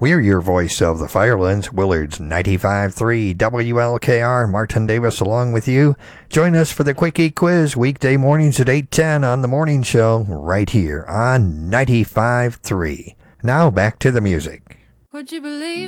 We're your voice of the Firelands, Willard's 95.3 WLKR. Martin Davis along with you. Join us for the Quickie Quiz weekday mornings at 8:10 on the morning show right here on 95.3. Now back to the music. Would you believe